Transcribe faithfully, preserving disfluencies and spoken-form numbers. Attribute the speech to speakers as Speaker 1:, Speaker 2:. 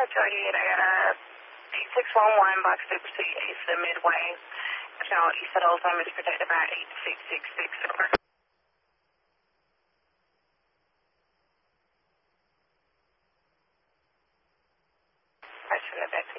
Speaker 1: Juliet, I got a eight six one one box super C, east of Midway. Channel east at all time is protected by eight six six six. Over. I should have been